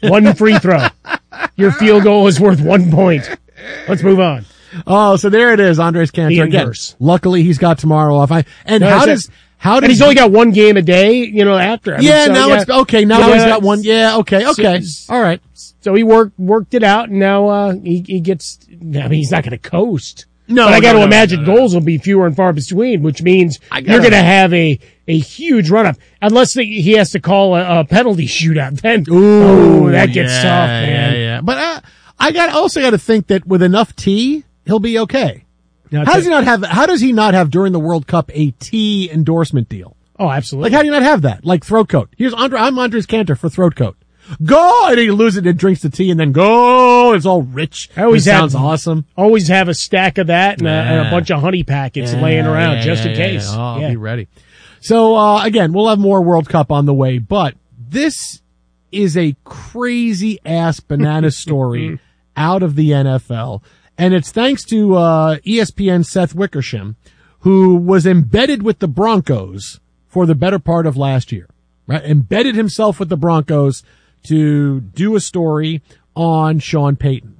One free throw. Your field goal is worth 1 point. Let's move on. Oh, so there it is, Andres Cantor. Again, luckily he's got tomorrow off. How does and he's only got one game a day, after. It's okay. Now he's got one. Yeah, okay. All right. So he worked it out, and now he gets. He's not going to coast. No, but I got to imagine goals will be fewer and far between, which means you're going to have a huge run up, unless he has to call a penalty shootout. Then, that gets tough, man. Yeah. But I also got to think that with enough tea, he'll be okay. How does he not have during the World Cup a tea endorsement deal? Oh, absolutely. Like, how do you not have that? Like throat coat. I'm Andres Cantor for throat coat. Go! And he loses it and drinks the tea and then go! It's all rich. Sounds awesome. Always have a stack of that and a bunch of honey packets laying around just in case. Oh, I'll be ready. So, again, we'll have more World Cup on the way, but this is a crazy ass banana story out of the NFL. And it's thanks to, ESPN's Seth Wickersham, who was embedded with the Broncos for the better part of last year, right? Embedded himself with the Broncos to do a story on Sean Payton.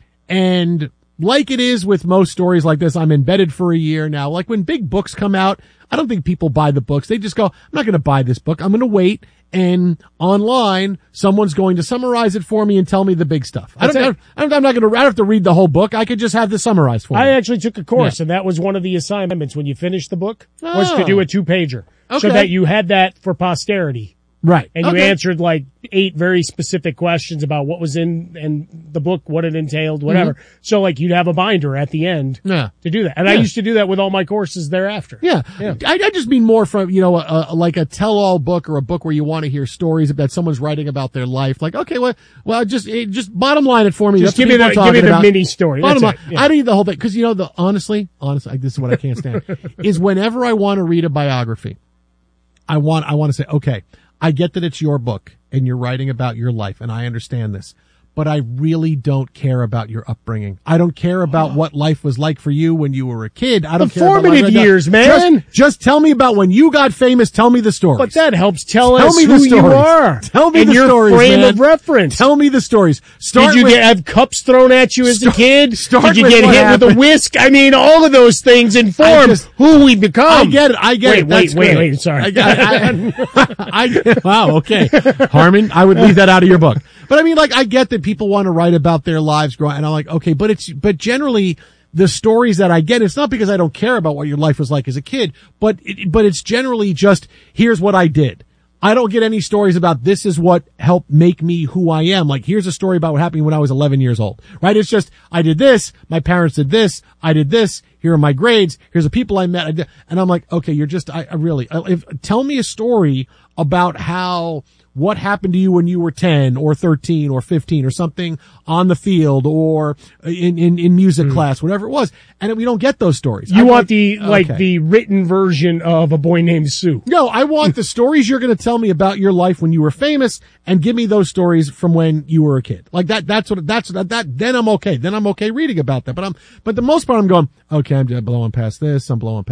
And like it is with most stories like this, I'm embedded for a year now. Like when big books come out, I don't think people buy the books. They just go, I'm not going to buy this book. I'm going to wait. And online, someone's going to summarize it for me and tell me the big stuff. I don't have to read the whole book. I could just have this summarized for me. I actually took a course, and that was one of the assignments when you finished the book, was to do a 2-pager. Okay. So that you had that for posterity. Right. And you answered like 8 very specific questions about what was in the book, what it entailed, whatever. Mm-hmm. So like you'd have a binder at the end to do that. And I used to do that with all my courses thereafter. Yeah. I just mean more from, like a tell-all book or a book where you want to hear stories that someone's writing about their life. Like, okay, well, just bottom line it for me. Just give me the mini story. Bottom line. Yeah. I don't need the whole thing. Cause honestly, this is what I can't stand is whenever I want to read a biography, I want to say, okay, I get that it's your book and you're writing about your life, and I understand this, but I really don't care about your upbringing. I don't care about what life was like for you when you were a kid. I don't care about formative years, man. Just tell me about when you got famous. Tell me the stories. But that helps tell us who you are. Tell me and the your stories, frame man. of reference. Tell me the stories. Did you have cups thrown at you as a kid? Did you get hit with a whisk? I mean, all of those things inform who we become. I get it. Wait. Sorry. Wow. Okay. Harmon, I would leave that out of your book. But I mean, like, I get that people want to write about their lives growing, and I'm like, okay, but generally the stories that I get, it's not because I don't care about what your life was like as a kid, but it's generally just, here's what I did. I don't get any stories about this is what helped make me who I am. Like, here's a story about what happened when I was 11 years old, right? It's just, I did this, my parents did this, I did this, here are my grades, here's the people I met, and I'm like, okay, tell me a story about what happened to you when you were 10 or 13 or 15 or something on the field or in music class, whatever it was. And we don't get those stories. You want the written version of A Boy Named Sue. No, I want the stories you're going to tell me about your life when you were famous, and give me those stories from when you were a kid. Like then I'm okay. Then I'm okay reading about that. But the most part I'm going, okay, I'm blowing past this.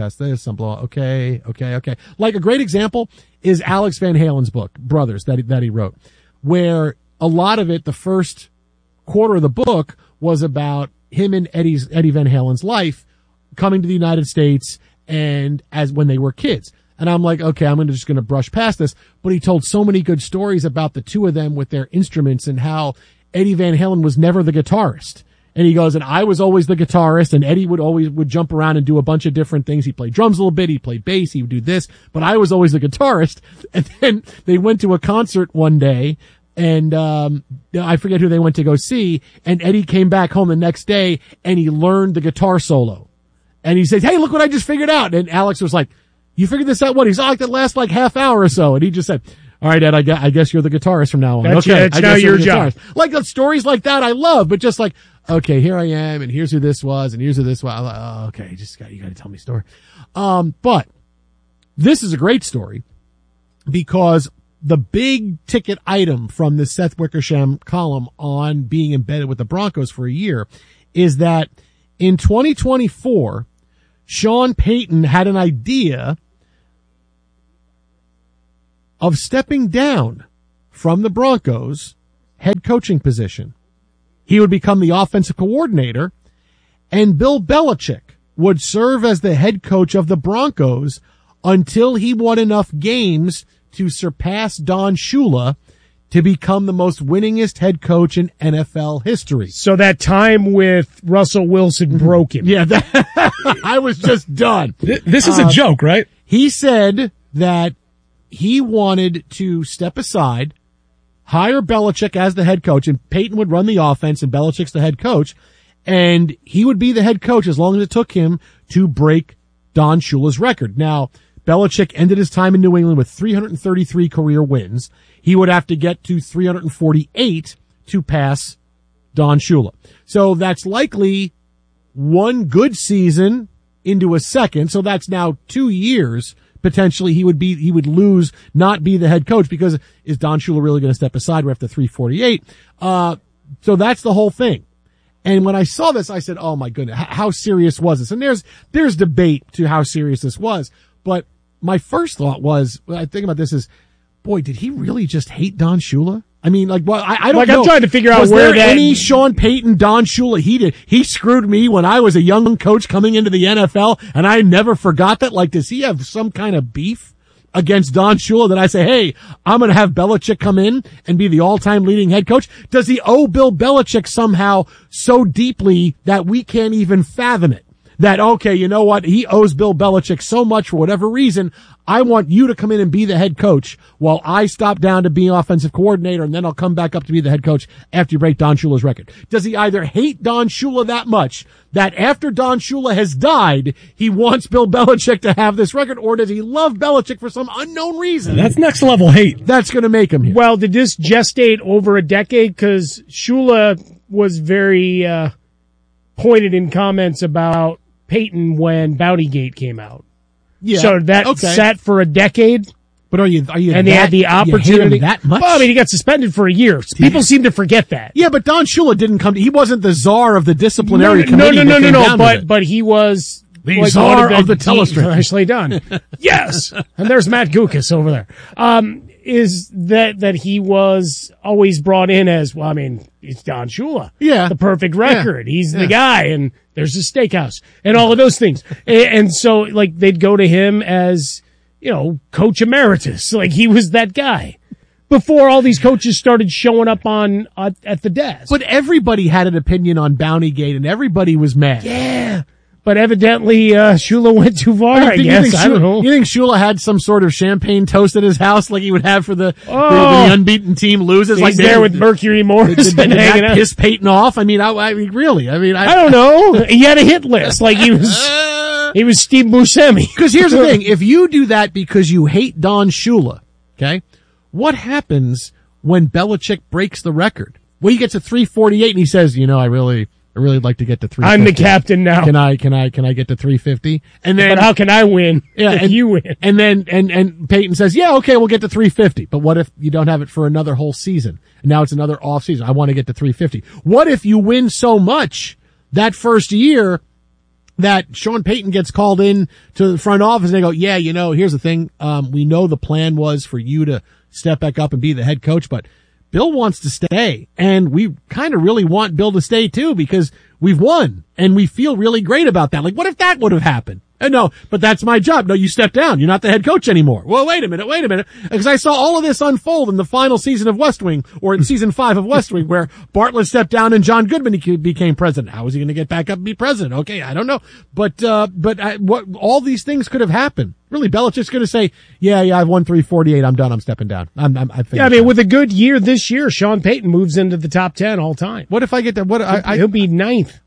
Okay. Like a great example is Alex Van Halen's book, Brothers, that he wrote, where a lot of it, the first quarter of the book, was about him and Eddie Van Halen's life coming to the United States and as when they were kids. And I'm like, okay, I'm just going to brush past this. But he told so many good stories about the two of them with their instruments and how Eddie Van Halen was never the guitarist. And he goes, and I was always the guitarist, and Eddie would jump around and do a bunch of different things. He'd play drums a little bit, he'd play bass, he would do this, but I was always the guitarist. And then they went to a concert one day, and I forget who they went to go see, and Eddie came back home the next day, and he learned the guitar solo. And he says, hey, look what I just figured out. And Alex was like, you figured this out? What? He's like, that lasts like half hour or so. And he just said, all right, Ed, I guess you're the guitarist from now on. That's now your job. Like stories like that I love, but just like, okay, here I am, and here's who this was, and here's who this was. I'm like, oh, okay, you got to tell me a story. But this is a great story because the big ticket item from the Seth Wickersham column on being embedded with the Broncos for a year is that in 2024, Sean Payton had an idea of stepping down from the Broncos head coaching position. He would become the offensive coordinator, and Bill Belichick would serve as the head coach of the Broncos until he won enough games to surpass Don Shula to become the most winningest head coach in NFL history. So that time with Russell Wilson broke him. Yeah, I was just done. This is a joke, right? He said that he wanted to step aside, hire Belichick as the head coach, and Peyton would run the offense and Belichick's the head coach, and he would be the head coach as long as it took him to break Don Shula's record. Now, Belichick ended his time in New England with 333 career wins. He would have to get to 348 to pass Don Shula. So that's likely one good season into a second. So that's now 2 years. Potentially he would lose, not be the head coach, because is Don Shula really going to step aside? We're after 348. So that's the whole thing. And when I saw this, I said, oh my goodness, how serious was this? And there's debate to how serious this was. But my first thought was, when I think about this, is, boy, did he really just hate Don Shula? I mean, I don't know. I'm trying to figure out was where there any Sean Payton, Don Shula? He screwed me when I was a young coach coming into the NFL, and I never forgot that. Like, does he have some kind of beef against Don Shula that I say, hey, I'm going to have Belichick come in and be the all-time leading head coach? Does he owe Bill Belichick somehow so deeply that we can't even fathom it? That, okay, you know what? He owes Bill Belichick so much for whatever reason. I want you to come in and be the head coach while I stop down to be offensive coordinator, and then I'll come back up to be the head coach after you break Don Shula's record. Does he either hate Don Shula that much that after Don Shula has died, he wants Bill Belichick to have this record, or does he love Belichick for some unknown reason? That's next level hate. That's going to make him here. Well, did this gestate over a decade? Because Shula was very pointed in comments about Peyton when Bountygate came out. Yeah. So that sat for a decade. But are you? And they had the opportunity. That much? Well, I mean, he got suspended for a year. People seem to forget that. Yeah, but Don Shula didn't come. He wasn't the czar of the disciplinary committee. No. But he was the czar of the telestream. Nicely done. Yes. And there's Matt Gukas over there. Is that he was always brought in as, well, I mean, it's Don Shula. Yeah. The perfect record. Yeah. He's the guy, and there's a steakhouse and all of those things. And so, like, they'd go to him as, you know, coach emeritus. Like, he was that guy before all these coaches started showing up at the desk. But everybody had an opinion on Bountygate, and everybody was mad. Yeah. But evidently, Shula went too far, I guess. I don't know. You think Shula had some sort of champagne toast at his house like he would have for the unbeaten team loses? He's like there with Mercury Morris and hanging out. Piss Peyton off? I mean, really? I mean, I don't know. He had a hit list. Like he was Steve Buscemi. Because here's the thing. If you do that because you hate Don Shula, okay, what happens when Belichick breaks the record? Well, he gets to 348 and he says, you know, I really like to get to 350. I'm the captain now. Can I get to 350? And then, but how can I win? Yeah, if you win. And then, and Peyton says, yeah, okay, we'll get to 350. But what if you don't have it for another whole season? And now it's another off season. I want to get to 350. What if you win so much that first year that Sean Payton gets called in to the front office and they go, yeah, you know, here's the thing. We know the plan was for you to step back up and be the head coach, but Bill wants to stay, and we kind of really want Bill to stay too because we've won, and we feel really great about that. Like, what if that would have happened? And no, but that's my job. No, you step down. You're not the head coach anymore. Well, wait a minute. Because I saw all of this unfold in the final season of West Wing, or in season 5 of West Wing, where Bartlett stepped down and John Goodman became president. How was he going to get back up and be president? Okay, I don't know. But what all these things could have happened. Really, Belichick's going to say, yeah, I've won 348. I'm done. I'm stepping down. I mean, with a good year this year, Sean Payton moves into the top 10 all time. What if I get that? He'll be 9th.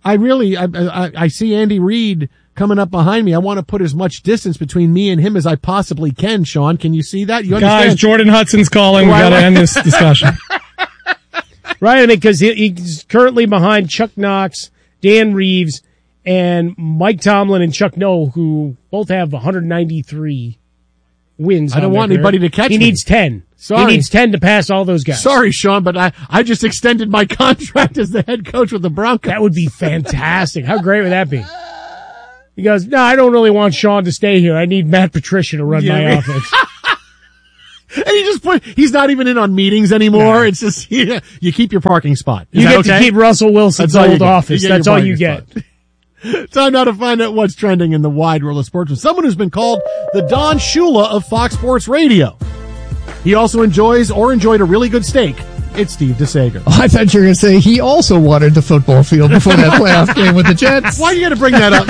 I see Andy Reid coming up behind me. I want to put as much distance between me and him as I possibly can, Sean. Can you see that? You understand? Guys, Jordan Hudson's calling. We got to end this discussion. Right, I mean, because he's currently behind Chuck Knox, Dan Reeves, and Mike Tomlin and Chuck Noll, who both have 193 wins. I don't want anybody to catch me. He needs 10. Sorry. He needs 10 to pass all those guys. Sorry, Sean, but I just extended my contract as the head coach with the Broncos. That would be fantastic. How great would that be? He goes, no, I don't really want Sean to stay here. I need Matt Patricia to run my offense. And he's not even in on meetings anymore. No. It's just, you keep your parking spot. You get to keep Russell Wilson's old office. That's all you get. Time now to find out what's trending in the wide world of sports with someone who's been called the Don Shula of Fox Sports Radio. He also enjoyed a really good steak. It's Steve DeSager. Oh, I thought you were going to say he also watered the football field before that playoff game with the Jets. Why you got to bring that up,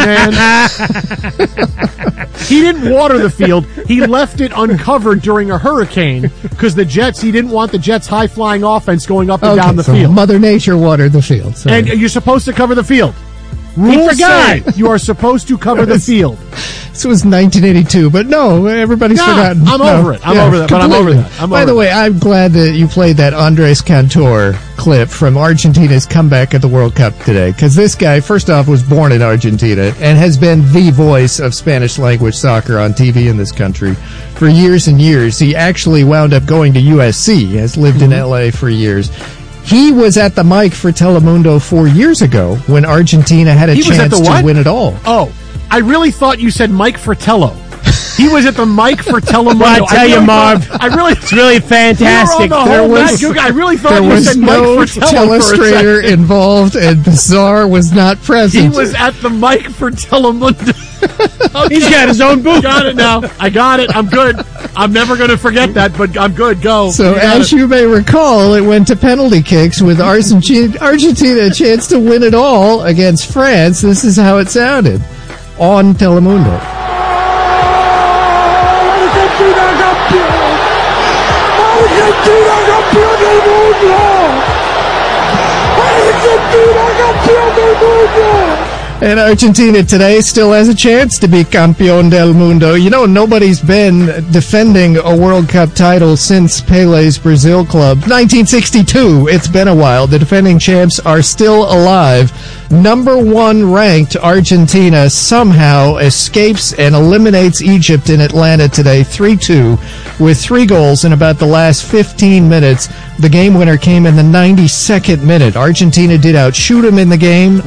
man? He didn't water the field. He left it uncovered during a hurricane because he didn't want the Jets' high-flying offense going up and down the field. Mother Nature watered the field. Sorry. And you're supposed to cover the field. Rules say you are supposed to cover the field. This was 1982, but no, everybody's forgotten. I'm over it. I'm over that. By the way, I'm glad that you played that Andres Cantor clip from Argentina's comeback at the World Cup today, because this guy, first off, was born in Argentina and has been the voice of Spanish-language soccer on TV in this country for years and years. He actually wound up going to USC, has lived in L.A. for years. He was at the mic for Telemundo 4 years ago when Argentina had a chance to win it all. Oh, I really thought you said Mike Fratello. He was at the mic for Telemundo. Well, I tell you, Marv, it's really fantastic. I really thought you said Mike Fratello. There was no telestrator involved, and Bizarre was not present. He was at the mic for Telemundo. Okay. He's got his own booth. Got it now. I got it. I'm good. I'm never going to forget that, but I'm good. Go. So as you may recall, it went to penalty kicks with Argentina a chance to win it all against France. This is how it sounded on Telemundo. Argentina campeón del mundo. Argentina campeón del mundo. And Argentina today still has a chance to be campeón del mundo. You know, nobody's been defending a World Cup title since Pele's Brazil club. 1962. It's been a while. The defending champs are still alive. Number 1 ranked Argentina somehow escapes and eliminates Egypt in Atlanta today 3-2 with 3 goals in about the last 15 minutes. The game winner came in the 92nd minute. Argentina did outshoot them in the game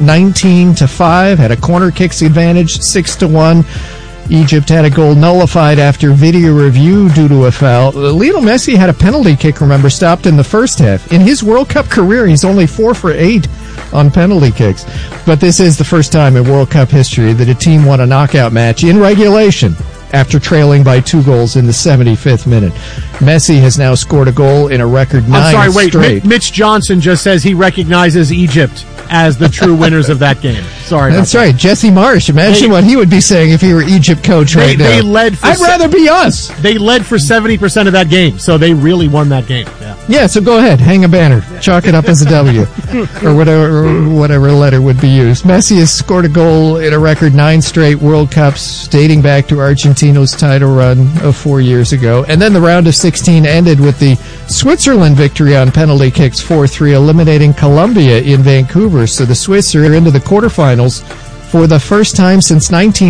19-5, had a corner kicks advantage 6-1. Egypt had a goal nullified after video review due to a foul. Lionel Messi had a penalty kick, remember, stopped in the first half. In his World Cup career, he's only 4 for 8 on penalty kicks. But this is the first time in World Cup history that a team won a knockout match in regulation after trailing by 2 goals in the 75th minute. Messi has now scored a goal in a record 9 straight. Mitch Johnson just says he recognizes Egypt as the true winners of that game. Sorry. That's right. Jesse Marsh. Imagine what he would be saying if he were Egypt coach right now. I'd rather be us. They led for 70% of that game, so they really won that game. Yeah, so go ahead. Hang a banner. Chalk it up as a W. or whatever letter would be used. Messi has scored a goal in a record 9 straight World Cups dating back to Argentina's title run of 4 years ago. And then the round of 16 ended with the Switzerland victory on penalty kicks 4-3, eliminating Colombia in Vancouver. So the Swiss are into the quarterfinals for the first time since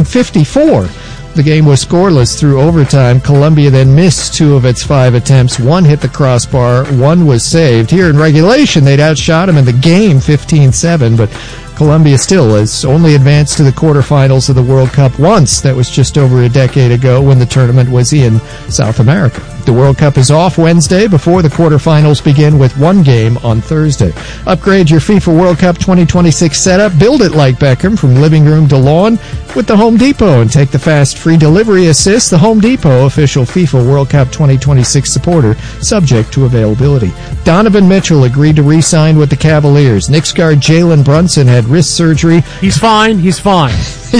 1954. The game was scoreless through overtime. Colombia then missed 2 of its 5 attempts. 1 hit the crossbar, 1 was saved. Here in regulation, they'd outshot them in the game 15-7, but Colombia still has only advanced to the quarterfinals of the World Cup once. That was just over a decade ago when the tournament was in South America. The World Cup is off Wednesday before the quarterfinals begin with 1 game on Thursday. Upgrade your FIFA World Cup 2026 setup. Build it like Beckham from living room to lawn with the Home Depot and take the fast free delivery assist. The Home Depot, official FIFA World Cup 2026 supporter, subject to availability. Donovan Mitchell agreed to re-sign with the Cavaliers. Knicks guard Jalen Brunson had wrist surgery. He's fine. He's fine.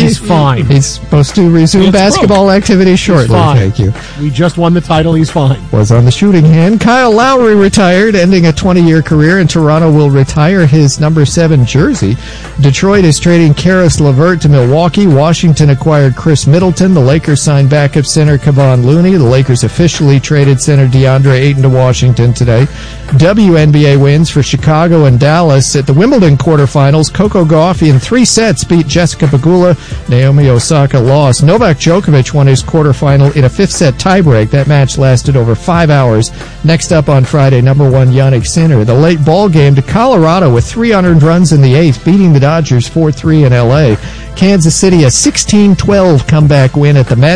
He's supposed to resume basketball activity shortly. Thank you. We just won the title. He's fine. Was on the shooting hand. Kyle Lowry retired, ending a 20-year career, and Toronto will retire his number 7 jersey. Detroit is trading Karis LeVert to Milwaukee. Washington acquired Chris Middleton. The Lakers signed backup center Kevon Looney. The Lakers officially traded center DeAndre Ayton to Washington today. WNBA wins for Chicago and Dallas. At the Wimbledon quarterfinals, Coco Gauff in 3 sets beat Jessica Pegula. Naomi Osaka lost. Novak Djokovic won his quarterfinal in a 5th-set tiebreak. That match lasted over 5 hours. Next up on Friday, number 1 Jannik Sinner. The late ball game to Colorado with 3 unearned runs in the 8th, beating the Dodgers 4-3 in L.A. Kansas City, a 16-12 comeback win at the Mets.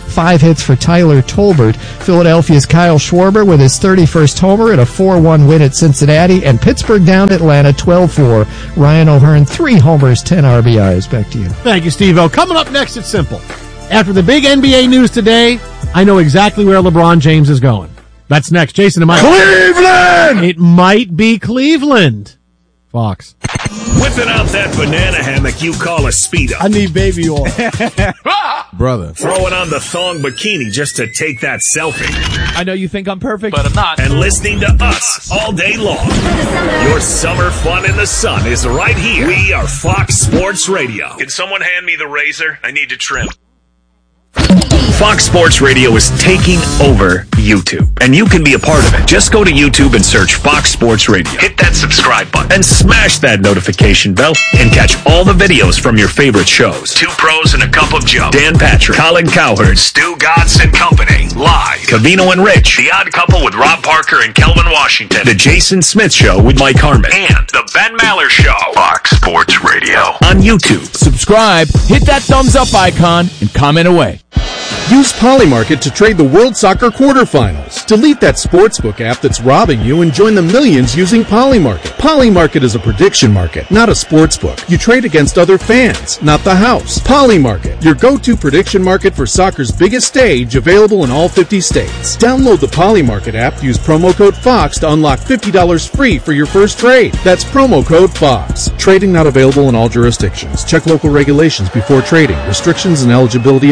5 hits for Tyler Tolbert. Philadelphia's Kyle Schwarber with his 31st homer at a 4-1 win at Cincinnati. And Pittsburgh down Atlanta 12-4. Ryan O'Hearn, 3 homers, 10 RBIs. Back to you. Thank you, Steve-O. Coming up next, it's simple. After the big NBA news today, I know exactly where LeBron James is going. That's next. Jason, Cleveland! It might be Cleveland. Fox. Whipping out that banana hammock you call a Speedo. I need baby oil. Brother. Throwing on the thong bikini just to take that selfie. I know you think I'm perfect, but I'm not. And listening to us all day long. Your summer fun in the sun is right here. We are Fox Sports Radio. Can someone hand me the razor? I need to trim. Fox Sports Radio is taking over YouTube, and you can be a part of it. Just go to YouTube and search Fox Sports Radio. Hit that subscribe button and smash that notification bell and catch all the videos from your favorite shows. 2 Pros and a Cup of Joe. Dan Patrick, Colin Cowherd, Stu Godson Company, live. Cavino and Rich, The Odd Couple with Rob Parker and Kelvin Washington. The Jason Smith Show with Mike Harmon. And The Ben Maller Show. Fox Sports Radio on YouTube. Subscribe, hit that thumbs up icon, and comment away. Use Polymarket to trade the World Soccer quarterfinals. Delete that sportsbook app that's robbing you and join the millions using Polymarket. Polymarket is a prediction market, not a sportsbook. You trade against other fans, not the house. Polymarket, your go-to prediction market for soccer's biggest stage, available in all 50 states. Download the Polymarket app, use promo code FOX to unlock $50 free for your first trade. That's promo code FOX. Trading not available in all jurisdictions. Check local regulations before trading. Restrictions and eligibility.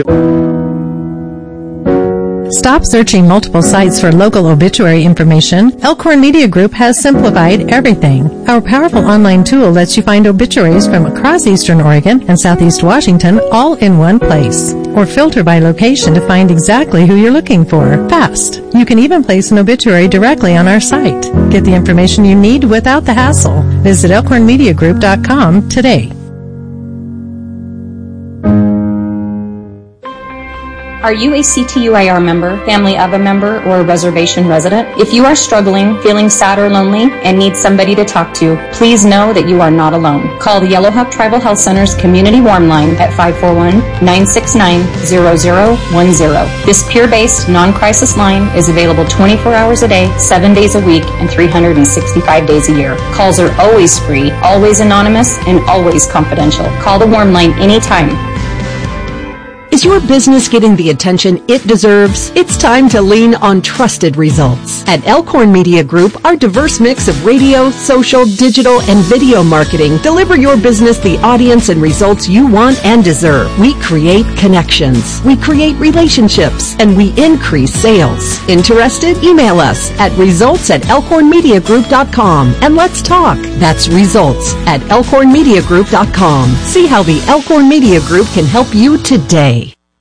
Stop searching multiple sites for local obituary information. Elkhorn Media Group has simplified everything. Our powerful online tool lets you find obituaries from across Eastern Oregon and Southeast Washington all in one place. Or filter by location to find exactly who you're looking for. Fast. You can even place an obituary directly on our site. Get the information you need without the hassle. Visit elkhornmediagroup.com today. Are you a CTUIR member, family of a member, or a reservation resident? If you are struggling, feeling sad or lonely, and need somebody to talk to, please know that you are not alone. Call the Yellow Hawk Tribal Health Center's Community Warm Line at 541-969-0010. This peer-based, non-crisis line is available 24 hours a day, 7 days a week, and 365 days a year. Calls are always free, always anonymous, and always confidential. Call the Warm Line anytime. Is your business getting the attention it deserves? It's time to lean on trusted results. At Elkhorn Media Group, our diverse mix of radio, social, digital, and video marketing deliver your business the audience and results you want and deserve. We create connections, we create relationships, and we increase sales. Interested? Email us at results@elkhornmediagroup.com and let's talk. That's results@elkhornmediagroup.com. See how the Elkhorn Media Group can help you today.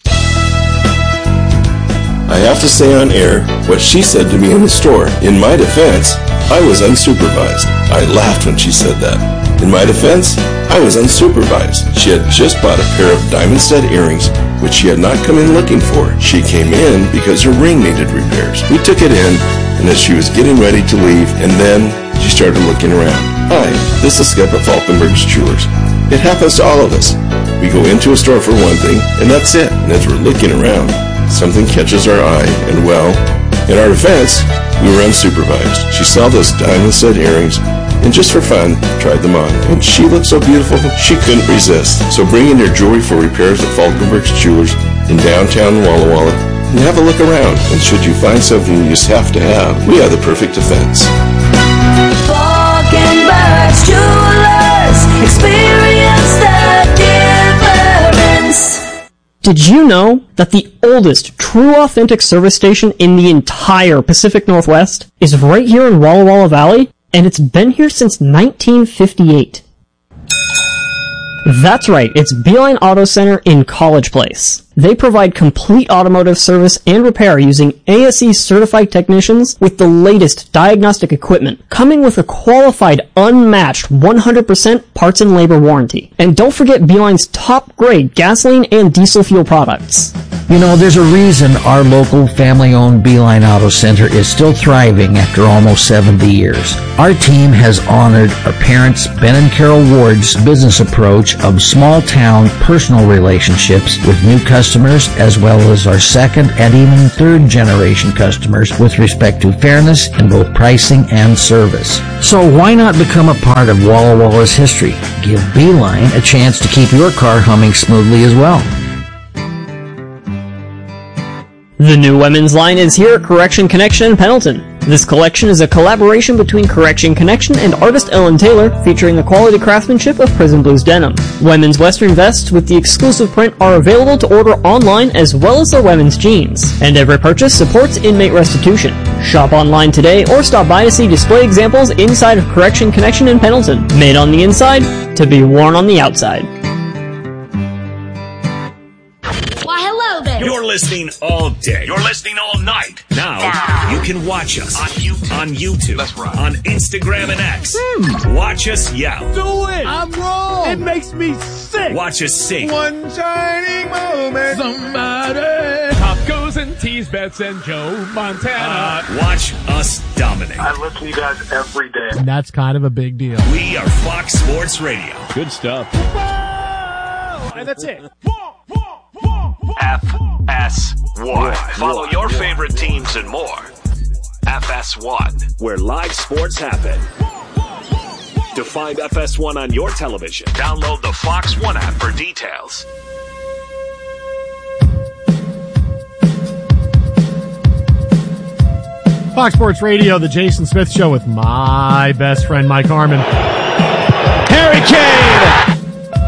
I have to say on air what she said to me in the store. In my defense, I was unsupervised. I laughed when she said that. In my defense, I was unsupervised. She had just bought a pair of diamond stud earrings, which she had not come in looking for. She came in because her ring needed repairs. We took it in, and as she was getting ready to leave, and then she started looking around. Hi, this is Skip at Falkenberg's Jewelers. It happens to all of us. We go into a store for one thing, and that's it. And as we're looking around, something catches our eye, and well, in our defense, we were unsupervised. She saw those diamond stud earrings, and just for fun, tried them on. And she looked so beautiful, she couldn't resist. So bring in your jewelry for repairs at Falkenberg's Jewelers in downtown Walla Walla, and have a look around. And should you find something you just have to have, we have the perfect defense. Falkenberg's Jewelers, experience the difference. Did you know that the oldest true authentic service station in the entire Pacific Northwest is right here in Walla Walla Valley? And it's been here since 1958. That's right, it's Beeline Auto Center in College Place. They provide complete automotive service and repair using ASE certified technicians with the latest diagnostic equipment, coming with a qualified, unmatched 100% parts and labor warranty. And don't forget Beeline's top grade gasoline and diesel fuel products. You know, there's a reason our local family-owned Beeline Auto Center is still thriving after almost 70 years. Our team has honored our parents, Ben and Carol Ward's business approach of small-town personal relationships with new customers, as well as our second and even third-generation customers with respect to fairness in both pricing and service. So why not become a part of Walla Walla's history? Give Beeline a chance to keep your car humming smoothly as well. The new women's line is here at Correction Connection in Pendleton. This collection is a collaboration between Correction Connection and artist Ellen Taylor, featuring the quality craftsmanship of Prison Blues denim. Women's western vests with the exclusive print are available to order online, as well as their women's jeans. And every purchase supports inmate restitution. Shop online today or stop by to see display examples inside of Correction Connection in Pendleton. Made on the inside to be worn on the outside. You're listening all day. You're listening all night. Now, you can watch us on YouTube. That's right. On Instagram and X. Watch us yell. Do it! I'm wrong! It makes me sick! Watch us sing. One shining moment. Somebody. Top goes and tease Bets and Joe Montana. Watch us dominate. I listen to you guys every day. And that's kind of a big deal. We are Fox Sports Radio. Good stuff. And that's it. FS1. Follow your favorite teams and more. FS1, where live sports happen. To find FS1 on your television, download the Fox One app for details. Fox Sports Radio, the Jason Smith Show with my best friend, Mike Harmon. Harry Kane!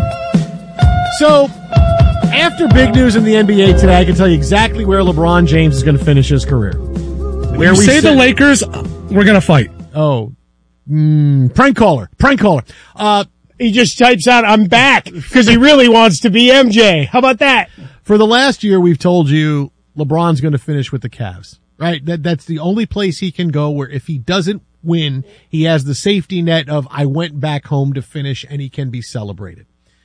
So, after big news in the NBA today, I can tell you exactly where LeBron James is going to finish his career. Where we say the Lakers, we're going to fight. Oh, prank caller. He just types out, "I'm back," because he really wants to be MJ. How about that? For the last year, we've told you LeBron's going to finish with the Cavs, right? That's the only place he can go where if he doesn't win, he has the safety net of, I went back home to finish, and he can be celebrated.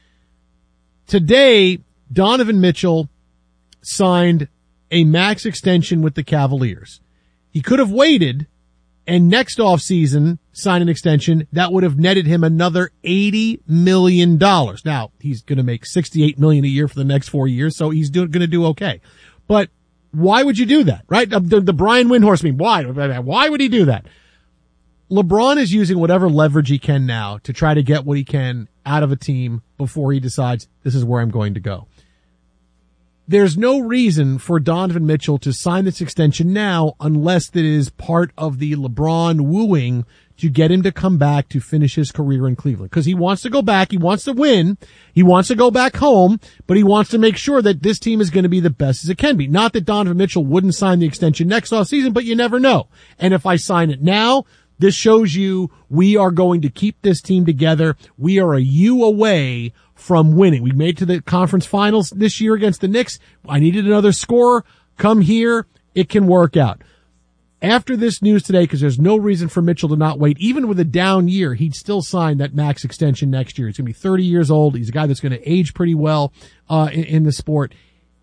Today, Donovan Mitchell signed a max extension with the Cavaliers. He could have waited and next offseason sign an extension that would have netted him another $80 million. Now, he's going to make $68 million a year for the next 4 years, so he's going to do okay. But why would you do that, right? The Brian Windhorst meme. Why? Why would he do that? LeBron is using whatever leverage he can now to try to get what he can out of a team before he decides this is where I'm going to go. There's no reason for Donovan Mitchell to sign this extension now unless that is part of the LeBron wooing to get him to come back to finish his career in Cleveland. Because he wants to go back, he wants to win, he wants to go back home, but he wants to make sure that this team is going to be the best as it can be. Not that Donovan Mitchell wouldn't sign the extension next offseason, but you never know. And if I sign it now, this shows you we are going to keep this team together. We are a U away from winning. We made it to the conference finals this year against the Knicks. I needed another scorer. Come here. It can work out. After this news today, because there's no reason for Mitchell to not wait, even with a down year, he'd still sign that max extension next year. He's going to be 30 years old. He's a guy that's going to age pretty well in the sport.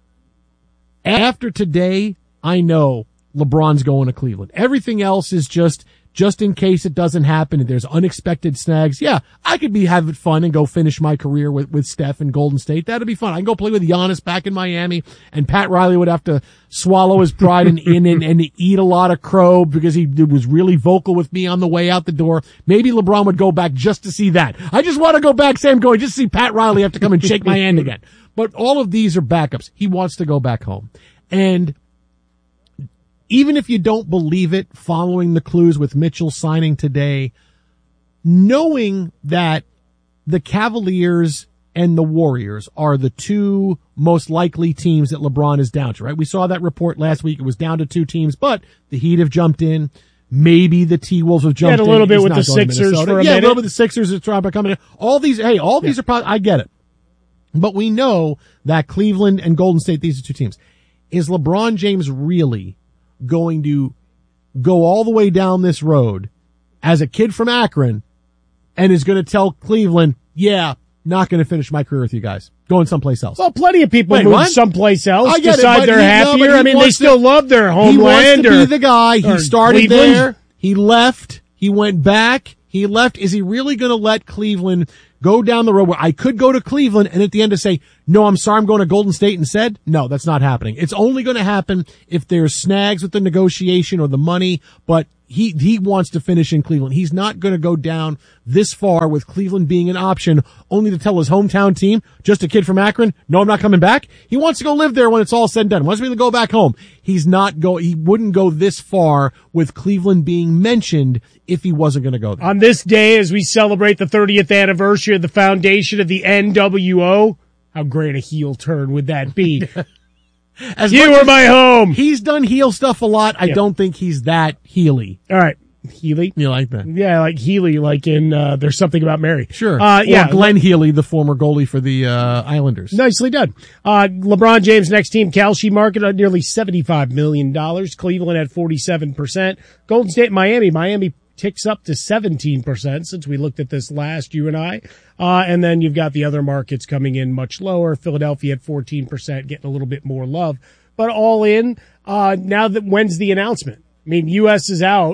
After today, I know LeBron's going to Cleveland. Everything else is just in case it doesn't happen and there's unexpected snags. Yeah, I could have fun and go finish my career with Steph in Golden State. That'd be fun. I can go play with Giannis back in Miami, and Pat Riley would have to swallow his pride and eat a lot of crow because he was really vocal with me on the way out the door. Maybe LeBron would go back just to see that. I just want to go back, Sam, going just to see Pat Riley have to come and shake my hand again. But all of these are backups. He wants to go back home. And even if you don't believe it, following the clues with Mitchell signing today, knowing that the Cavaliers and the Warriors are the two most likely teams that LeBron is down to, right? We saw that report last week. It was down to two teams, but the Heat have jumped in. Maybe the T-Wolves have jumped in. A little bit with the Sixers for a minute. Yeah, a little bit with the Sixers are trying to come in. All these are probably, I get it. But we know that Cleveland and Golden State, these are two teams. Is LeBron James really going to go all the way down this road as a kid from Akron and is going to tell Cleveland, yeah, not going to finish my career with you guys. Going someplace else. Well, plenty of people move someplace else. I get decide it, they're happier. I mean, they still love their homeland. He wants to be the guy. He started Cleveland. there. He left. He went back. He left. Is he really going to let Cleveland go down the road where I could go to Cleveland and at the end to say, no, I'm sorry, I'm going to Golden State instead? No, that's not happening. It's only going to happen if there's snags with the negotiation or the money, but he wants to finish in Cleveland. He's not going to go down this far with Cleveland being an option only to tell his hometown team, just a kid from Akron, no, I'm not coming back. He wants to go live there when it's all said and done. He wants me to go back home. He wouldn't go this far with Cleveland being mentioned if he wasn't going to go there. On this day, as we celebrate the 30th anniversary of the foundation of the NWO, how great a heel turn would that be? You were my home. He's done heel stuff a lot. I don't think he's that heely. All right. Healy? You like that? Yeah, like Healy, like in There's Something About Mary. Sure. Yeah. Or Glenn Healy, the former goalie for the Islanders. Nicely done. LeBron James' next team, Kalshi market at nearly $75 million. Cleveland at 47%. Golden State, Miami. Miami ticks up to 17% since we looked at this last, you and I. And then you've got the other markets coming in much lower. Philadelphia at 14%, getting a little bit more love. But all in, now that when's the announcement? I mean, U.S. is out.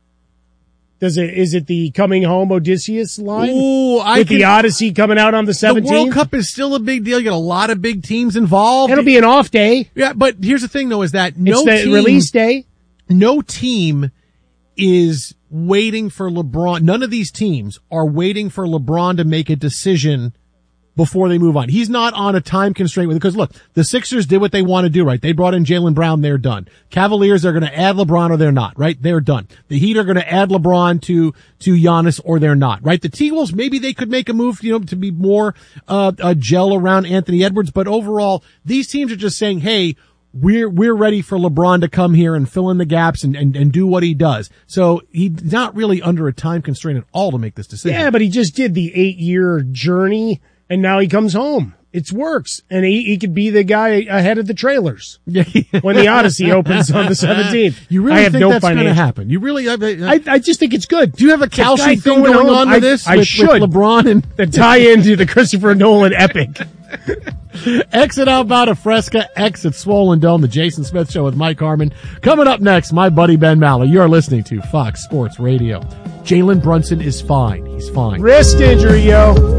Is it the coming home Odysseus line? Ooh, the Odyssey coming out on the 17th? The World Cup is still a big deal. You got a lot of big teams involved. It'll be an off day. Yeah, but here's the thing though, is that release day. No team is waiting for LeBron. None of these teams are waiting for LeBron to make a decision before they move on. He's not on a time constraint with it. Because look, the Sixers did what they want to do, right? They brought in Jaylen Brown. They're done. Cavaliers are going to add LeBron or they're not, right? They're done. The Heat are going to add LeBron to Giannis or they're not, right? The T-Wolves, maybe they could make a move, to be more, a gel around Anthony Edwards. But overall, these teams are just saying, hey, we're ready for LeBron to come here and fill in the gaps and do what he does. So he's not really under a time constraint at all to make this decision. Yeah, but he just did the 8-year journey. And now he comes home. It works. And he could be the guy ahead of the trailers when the Odyssey opens on the 17th. You really think that's going to happen? You really? I just think it's good. Do you have a Kalshi thing going on with this? I should. With LeBron and the tie into the Christopher Nolan epic. Exit Outbound of Fresca, exit Swollen Dome, the Jason Smith Show with Mike Harmon. Coming up next, my buddy Ben Maller. You're listening to Fox Sports Radio. Jalen Brunson is fine. He's fine. Wrist injury, yo.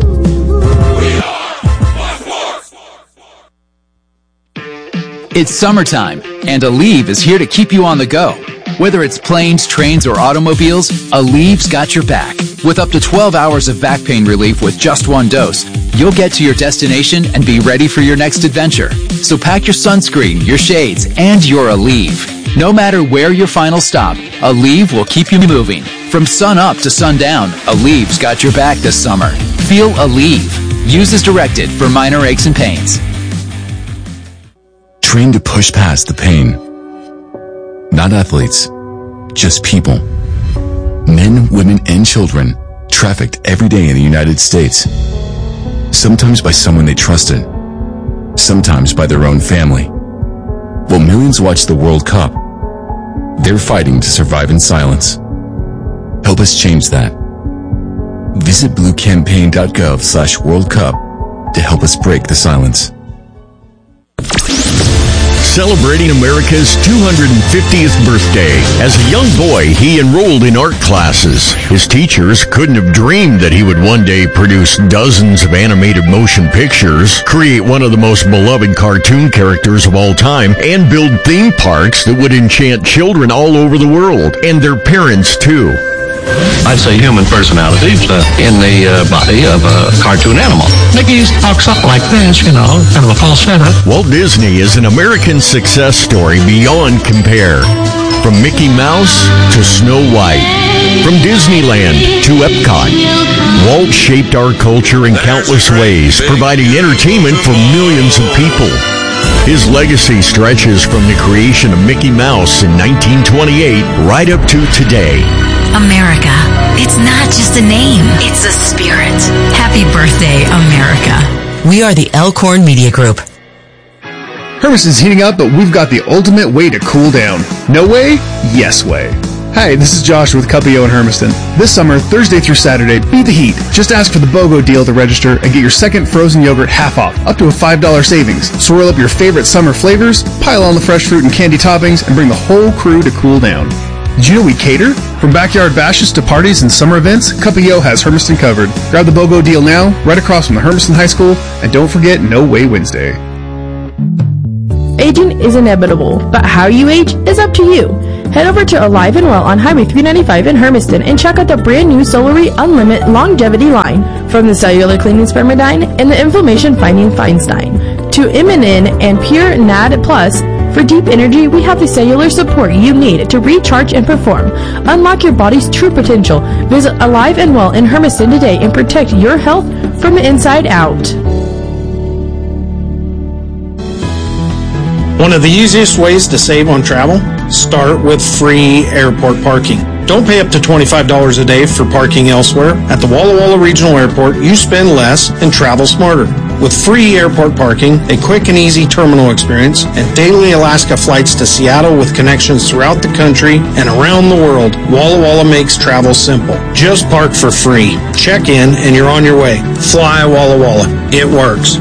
It's summertime, and Aleve is here to keep you on the go. Whether it's planes, trains, or automobiles, Aleve's got your back. With up to 12 hours of back pain relief with just one dose, you'll get to your destination and be ready for your next adventure. So pack your sunscreen, your shades, and your Aleve. No matter where your final stop, Aleve will keep you moving. From sun up to sundown, Aleve's got your back this summer. Feel Aleve. Use as directed for minor aches and pains. Train to push past the pain. Not athletes, just people. Men, women, and children trafficked every day in the United States. Sometimes by someone they trusted. Sometimes by their own family. While millions watch the World Cup, they're fighting to survive in silence. Help us change that. Visit bluecampaign.gov/World Cup to help us break the silence. Celebrating America's 250th birthday. As a young boy, he enrolled in art classes. His teachers couldn't have dreamed that he would one day produce dozens of animated motion pictures, create one of the most beloved cartoon characters of all time, and build theme parks that would enchant children all over the world, and their parents too. I'd say human personalities in the body of a cartoon animal. Mickey talks up like this, kind of a falsetto. Walt Disney is an American success story beyond compare. From Mickey Mouse to Snow White, from Disneyland to Epcot, Walt shaped our culture in countless ways, providing entertainment for millions of people. His legacy stretches from the creation of Mickey Mouse in 1928 right up to today. America. It's not just a name, it's a spirit. Happy birthday, America. We are the Elkhorn Media Group. Hermes is heating up, but we've got the ultimate way to cool down. No way? Yes way. Hi, this is Josh with Cuppio in Hermiston. This summer, Thursday through Saturday, beat the heat. Just ask for the BOGO deal to register and get your second frozen yogurt half off, up to a $5 savings. Swirl up your favorite summer flavors, pile on the fresh fruit and candy toppings, and bring the whole crew to cool down. Did you know we cater? From backyard bashes to parties and summer events, Cuppio has Hermiston covered. Grab the BOGO deal now, right across from the Hermiston High School, and don't forget No Way Wednesday. Aging is inevitable, but how you age is up to you. Head over to Alive and Well on Highway 395 in Hermiston and check out the brand new Solary Unlimited Longevity line. From the cellular cleaning Spermidine and the inflammation fighting Feinstein to Immunin and Pure NAD Plus. For deep energy, we have the cellular support you need to recharge and perform. Unlock your body's true potential. Visit Alive and Well in Hermiston today and protect your health from the inside out. One of the easiest ways to save on travel? Start with free airport parking. Don't pay up to $25 a day for parking elsewhere. At the Walla Walla Regional Airport, you spend less and travel smarter. With free airport parking, a quick and easy terminal experience, and daily Alaska flights to Seattle with connections throughout the country and around the world, Walla Walla makes travel simple. Just park for free. Check in and you're on your way. Fly Walla Walla. It works.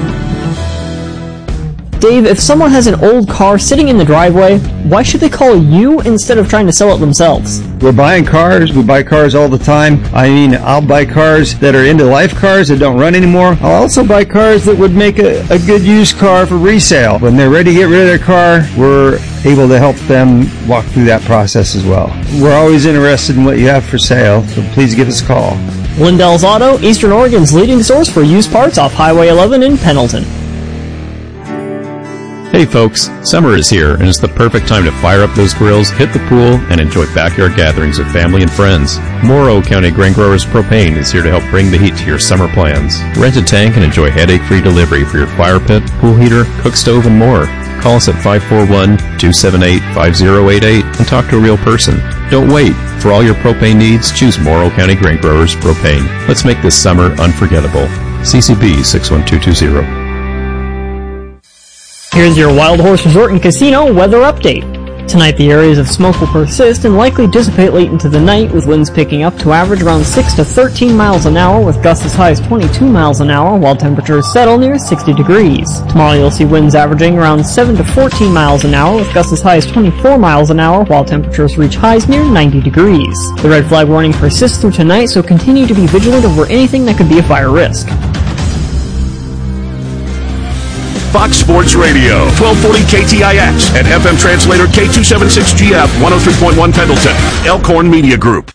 Dave, if someone has an old car sitting in the driveway, why should they call you instead of trying to sell it themselves? We're buying cars. We buy cars all the time. I mean, I'll buy cars that are end-of-life cars that don't run anymore. I'll also buy cars that would make a good used car for resale. When they're ready to get rid of their car, we're able to help them walk through that process as well. We're always interested in what you have for sale, so please give us a call. Lindell's Auto, Eastern Oregon's leading source for used parts off Highway 11 in Pendleton. Hey folks, summer is here and it's the perfect time to fire up those grills, hit the pool, and enjoy backyard gatherings with family and friends. Morrow County Grain Growers Propane is here to help bring the heat to your summer plans. Rent a tank and enjoy headache-free delivery for your fire pit, pool heater, cook stove, and more. Call us at 541-278-5088 and talk to a real person. Don't wait. For all your propane needs, choose Morrow County Grain Growers Propane. Let's make this summer unforgettable. CCB 61220. Here's your Wild Horse Resort and Casino weather update. Tonight the areas of smoke will persist and likely dissipate late into the night, with winds picking up to average around 6 to 13 miles an hour with gusts as high as 22 miles an hour, while temperatures settle near 60 degrees. Tomorrow you'll see winds averaging around 7 to 14 miles an hour with gusts as high as 24 miles an hour, while temperatures reach highs near 90 degrees. The red flag warning persists through tonight, so continue to be vigilant over anything that could be a fire risk. Fox Sports Radio, 1240 KTIX, and FM translator K276GF, 103.1 Pendleton, Elkhorn Media Group.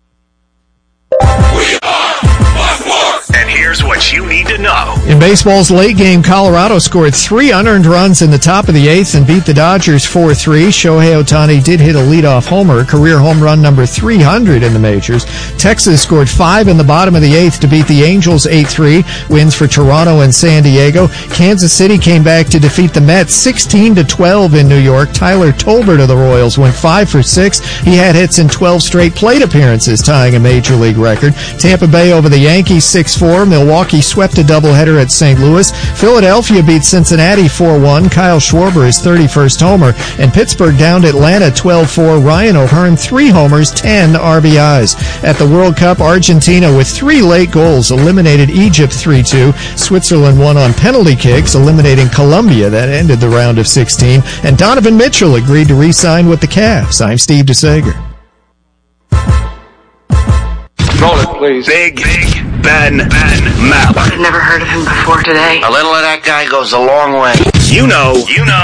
And here's what you need to know. In baseball's late game, Colorado scored 3 unearned runs in the top of the 8th and beat the Dodgers 4-3. Shohei Ohtani did hit a leadoff homer, career home run number 300 in the majors. Texas scored 5 in the bottom of the 8th to beat the Angels 8-3. Wins for Toronto and San Diego. Kansas City came back to defeat the Mets 16-12 in New York. Tyler Tolbert of the Royals went 5 for 6. He had hits in 12 straight plate appearances, tying a major league record. Tampa Bay over the Yankees 6-4. Milwaukee swept a doubleheader at St. Louis. Philadelphia beat Cincinnati 4-1. Kyle Schwarber his 31st homer. And Pittsburgh downed Atlanta 12-4. Ryan O'Hearn 3 homers, 10 RBIs. At the World Cup, Argentina with 3 late goals eliminated Egypt 3-2. Switzerland won on penalty kicks, eliminating Colombia. That ended the round of 16. And Donovan Mitchell agreed to re-sign with the Cavs. I'm Steve DeSager. Roll it, please. Big Ben Maller. I've never heard of him before today. A little of that guy goes a long way. You know.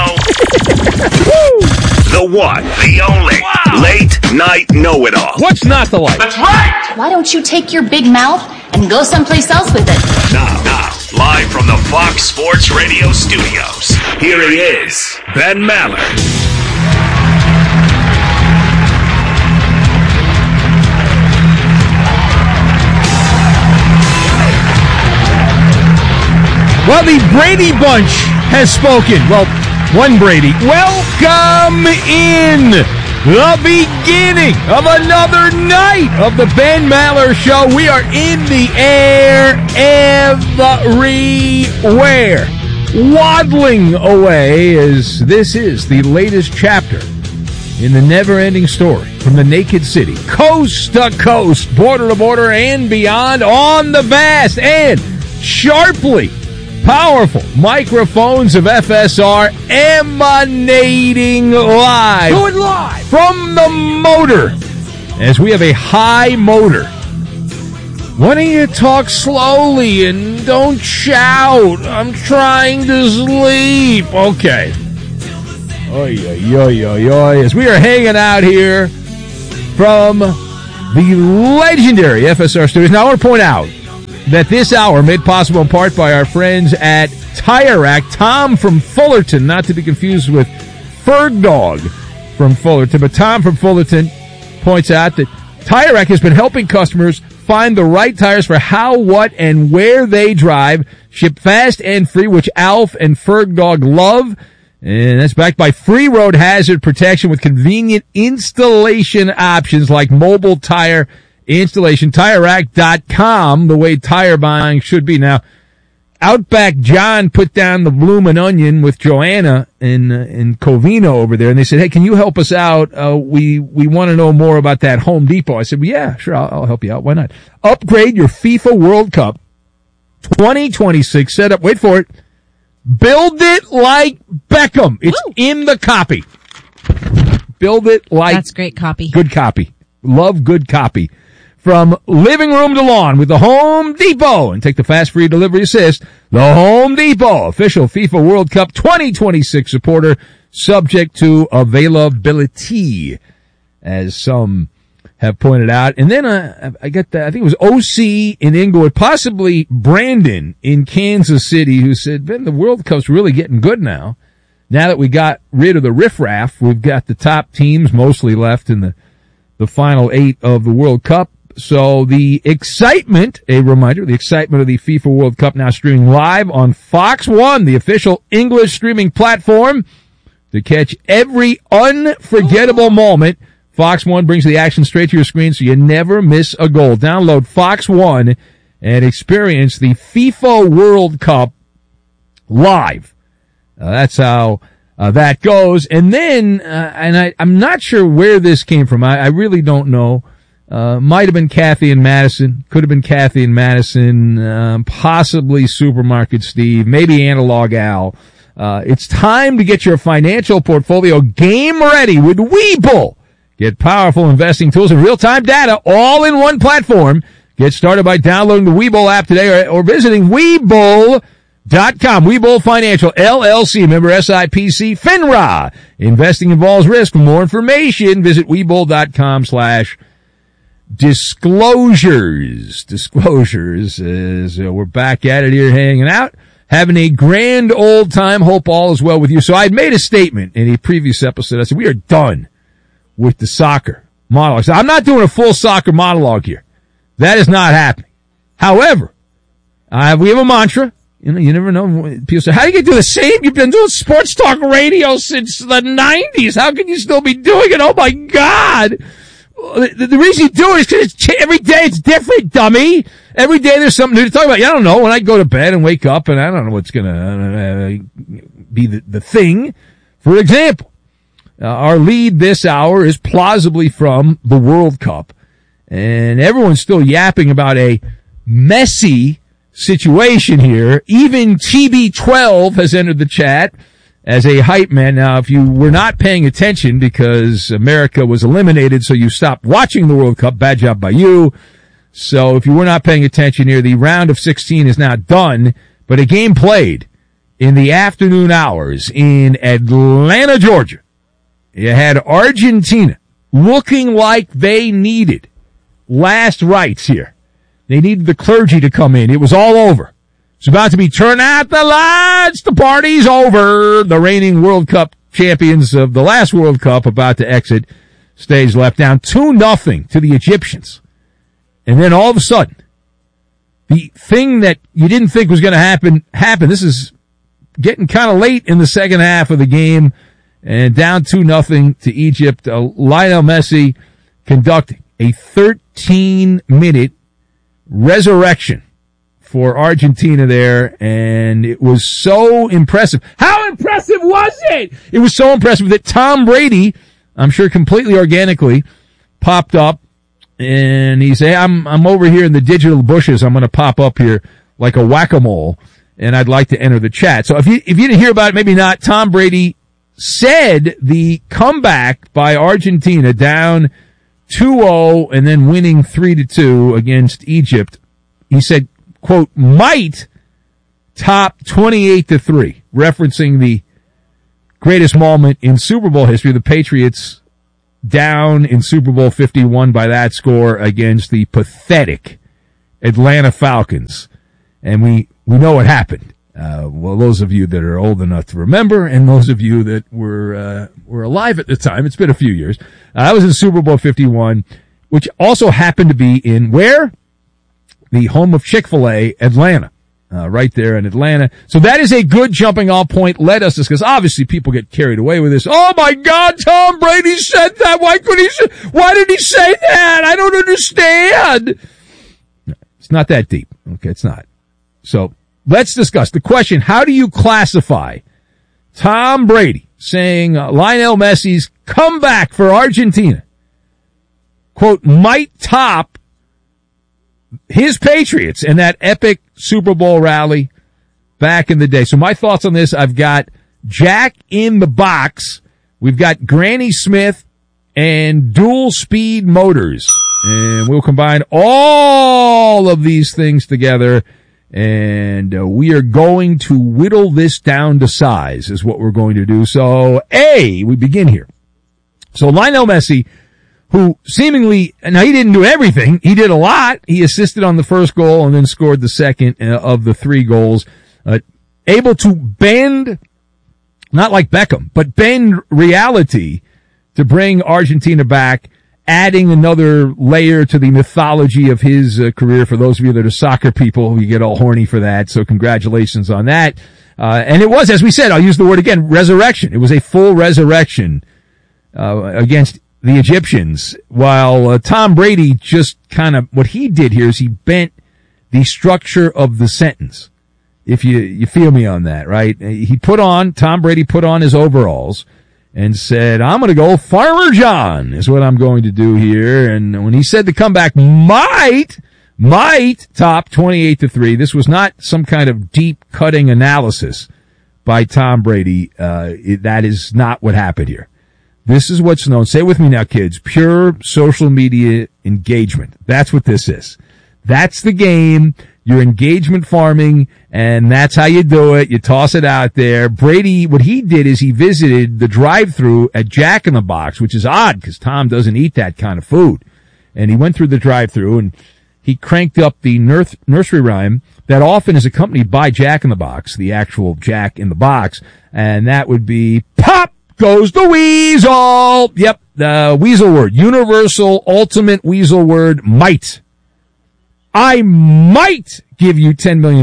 The one, the only, late night know-it-all. What's not the like? That's right! Why don't you take your big mouth and go someplace else with it? Now, live from the Fox Sports Radio studios, here he is, Ben Maller. Well, the Brady Bunch has spoken. Well, one Brady. Welcome in the beginning of another night of the Ben Maller Show. We are in the air everywhere, waddling away as this is the latest chapter in the never-ending story from the Naked City, coast to coast, border to border, and beyond on the vast and sharply powerful microphones of FSR emanating live. Do it live! From the motor, as we have a high motor. Why don't you talk slowly and don't shout? I'm trying to sleep. Okay. Oy, oy, oy, oy, oy. As we are hanging out here from the legendary FSR studios. Now, I want to point out that this hour made possible in part by our friends at Tire Rack. Tom from Fullerton, not to be confused with Ferg Dog from Fullerton, but Tom from Fullerton points out that Tire Rack has been helping customers find the right tires for how, what, and where they drive. Ship fast and free, which Alf and Ferg Dog love. And that's backed by free road hazard protection with convenient installation options like mobile tire installation. TireRack.com, the way tire buying should be. Now, Outback John put down the bloomin' onion with Joanna in Covina over there, and they said, hey, can you help us out? We want to know more about that Home Depot. I said, well, yeah, sure, I'll help you out. Why not? Upgrade your FIFA World Cup 2026 setup. Wait for it. Build it like Beckham. It's in the copy. Build it like... That's great copy. Good copy. Love good copy. From living room to lawn with the Home Depot. And take the fast free delivery assist. The Home Depot, official FIFA World Cup 2026 supporter, subject to availability, as some have pointed out. And then I think it was OC in Inglewood, possibly Brandon in Kansas City, who said, Ben, the World Cup's really getting good now. Now that we got rid of the riffraff, we've got the top teams mostly left in the final 8 of the World Cup. So the excitement, a reminder, the excitement of the FIFA World Cup now streaming live on Fox One, the official English streaming platform, to catch every unforgettable moment. Fox One brings the action straight to your screen so you never miss a goal. Download Fox One and experience the FIFA World Cup live. That's how that goes. And then, I'm not sure where this came from. I really don't know. Might have been Kathy and Madison. Could have been Kathy and Madison. Possibly Supermarket Steve. Maybe Analog Al. It's time to get your financial portfolio game ready with Webull. Get powerful investing tools and real-time data all in one platform. Get started by downloading the Webull app today or visiting Webull.com. Webull Financial, LLC, member SIPC, FINRA. Investing involves risk. For more information, visit Webull.com/disclosures. Disclosures, as we're back at it here hanging out. Having a grand old time. Hope all is well with you. So I had made a statement in a previous episode. I said, we are done with the soccer monologue. So I'm not doing a full soccer monologue here. That is not happening. However, we have a mantra. You know, you never know. People say, how do you do the same? You've been doing sports talk radio since the 90s. How can you still be doing it? Oh, my God. The reason you do it is because every day it's different, dummy. Every day there's something new to talk about. I don't know. When I go to bed and wake up and I don't know what's going to be the thing. For example, our lead this hour is plausibly from the World Cup. And everyone's still yapping about a messy situation here. Even TB12 has entered the chat as a hype man. Now, if you were not paying attention because America was eliminated, so you stopped watching the World Cup, bad job by you. So if you were not paying attention here, the round of 16 is now done, but a game played in the afternoon hours in Atlanta, Georgia. You had Argentina looking like they needed last rites here. They needed the clergy to come in. It was all over. It's about to be turn out the lights. The party's over. The reigning World Cup champions of the last World Cup about to exit stage left, down 2-0 to the Egyptians. And then all of a sudden, the thing that you didn't think was going to happen happened. This is getting kind of late in the second half of the game, and down 2-0 to Egypt. Lionel Messi conducting a 13-minute resurrection for Argentina there, and it was so impressive. How impressive was it? It was so impressive that Tom Brady, I'm sure completely organically, popped up, and he said, I'm over here in the digital bushes. I'm going to pop up here like a whack-a-mole, and I'd like to enter the chat. So if you didn't hear about it, maybe not, Tom Brady said the comeback by Argentina down 2-0 and then winning 3-2 against Egypt, he said, quote, might top 28-3, referencing the greatest moment in Super Bowl history, the Patriots down in Super Bowl 51 by that score against the pathetic Atlanta Falcons. And we know what happened. Well, those of you that are old enough to remember, and those of you that were alive at the time, it's been a few years. I was in Super Bowl 51, which also happened to be in where? The home of Chick-fil-A, Atlanta. Right there in Atlanta. So that is a good jumping off point. Let us discuss. Obviously, people get carried away with this. Oh my God, Tom Brady said that. Why did he say that? I don't understand. It's not that deep. Okay, it's not. So let's discuss the question. How do you classify Tom Brady saying Lionel Messi's comeback for Argentina, quote, might top his Patriots in that epic Super Bowl rally back in the day? So my thoughts on this, I've got Jack in the box. We've got Granny Smith and dual speed motors. And we'll combine all of these things together. And we are going to whittle this down to size is what we're going to do. So we begin here. So Lionel Messi, who seemingly, now he didn't do everything. He did a lot. He assisted on the first goal and then scored the second of the 3 goals. Able to bend, not like Beckham, but bend reality to bring Argentina back, adding another layer to the mythology of his career. For those of you that are soccer people, you get all horny for that. So congratulations on that. And it was, as we said, I'll use the word again, resurrection. It was a full resurrection against the Egyptians, while Tom Brady just kind of, what he did here is he bent the structure of the sentence. If you feel me on that, right? Tom Brady put on his overalls and said, I'm going to go Farmer John is what I'm going to do here. And when he said the comeback might top 28-3, this was not some kind of deep cutting analysis by Tom Brady. That is not what happened here. This is what's known, say it with me now, kids, pure social media engagement. That's what this is. That's the game. You're engagement farming, and that's how you do it. You toss it out there. Brady, what he did is he visited the drive-thru at Jack in the Box, which is odd because Tom doesn't eat that kind of food. And he went through the drive-thru, and he cranked up the nursery rhyme that often is accompanied by Jack in the Box, the actual Jack in the Box, and that would be pop goes the weasel. Yep, the weasel word. Universal, ultimate weasel word, might. I might give you $10 million.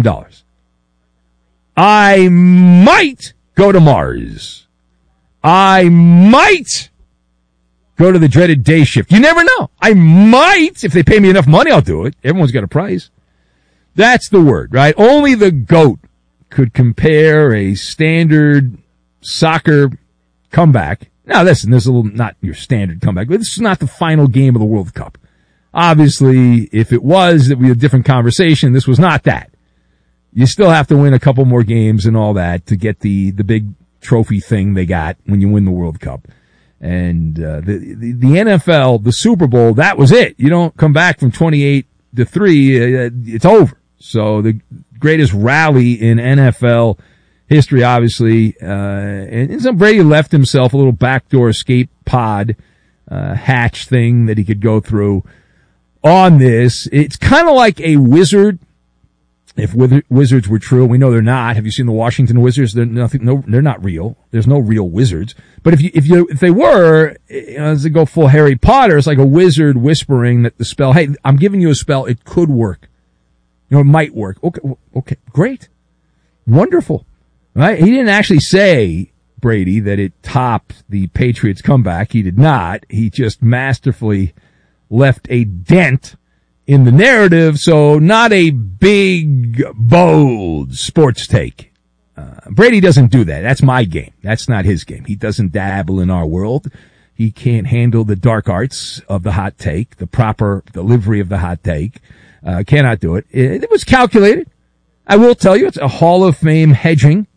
I might go to Mars. I might go to the dreaded day shift. You never know. I might. If they pay me enough money, I'll do it. Everyone's got a price. That's the word, right? Only the GOAT could compare a standard soccer comeback. Now, listen, this is a little not your standard comeback, but this is not the final game of the World Cup. Obviously, if it was, it would be a different conversation. This was not that. You still have to win a couple more games and all that to get the big trophy thing they got when you win the World Cup. And the NFL, the Super Bowl, that was it. You don't come back from 28-3. It's over. So the greatest rally in NFL history, obviously, and so Brady left himself a little backdoor escape pod hatch thing that he could go through on this. It's kind of like a wizard. If wizards were true, we know they're not. Have you seen the Washington Wizards? They're not real. There's no real wizards. But if they were, as they go full Harry Potter, it's like a wizard whispering that the spell, hey, I'm giving you a spell. It could work. It might work. Okay, great. Wonderful. Right? He didn't actually say, Brady, that it topped the Patriots comeback. He did not. He just masterfully left a dent in the narrative, so not a big, bold sports take. Brady doesn't do that. That's my game. That's not his game. He doesn't dabble in our world. He can't handle the dark arts of the hot take, the proper delivery of the hot take. Cannot do it. It was calculated. I will tell you, it's a Hall of Fame hedging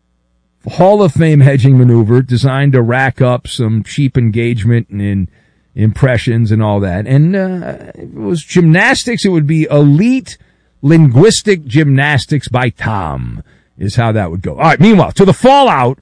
maneuver designed to rack up some cheap engagement and impressions and all that. And if it was gymnastics, it would be elite linguistic gymnastics by Tom, is how that would go. All right, meanwhile, to the fallout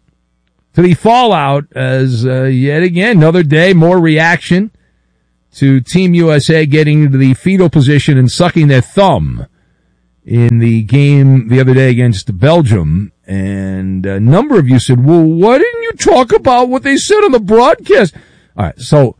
as yet again, another day, more reaction to Team USA getting into the fetal position and sucking their thumb in the game the other day against Belgium. And a number of you said, well, why didn't you talk about what they said on the broadcast? All right, so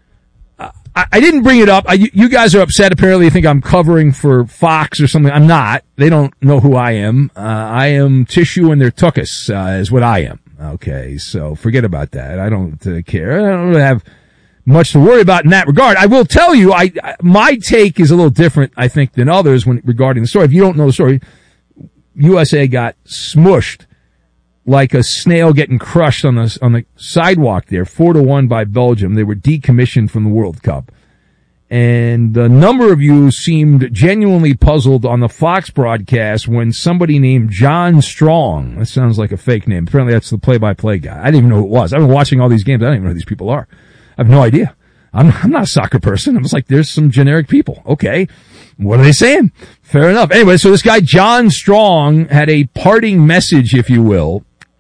I didn't bring it up. You guys are upset. Apparently you think I'm covering for Fox or something. I'm not. They don't know who I am. I am tissue in their tuchus, is what I am. Okay, so forget about that. I don't care. I don't really have much to worry about in that regard. I will tell you, my take is a little different, I think, than others regarding the story. If you don't know the story, USA got smushed like a snail getting crushed on the sidewalk there, 4-1 by Belgium. They were decommissioned from the World Cup. And a number of you seemed genuinely puzzled on the Fox broadcast when somebody named John Strong, that sounds like a fake name, apparently that's the play-by-play guy. I didn't even know who it was. I've been watching all these games. I don't even know who these people are. I have no idea. I'm not a soccer person. I'm just like, there's some generic people. Okay. What are they saying? Fair enough. Anyway, so this guy, John Strong, had a parting message, if you will,